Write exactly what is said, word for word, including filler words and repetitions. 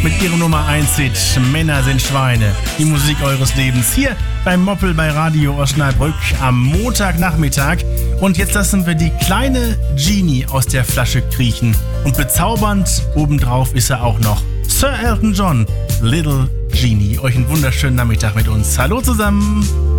mit ihrem Nummer eins Hit Männer sind Schweine. Die Musik eures Lebens hier beim Moppel bei Radio Osnabrück am Montagnachmittag. Und jetzt lassen wir die kleine Genie aus der Flasche kriechen. Und bezaubernd obendrauf ist er auch noch. Sir Elton John, Little Genie. Euch einen wunderschönen Nachmittag mit uns. Hallo zusammen.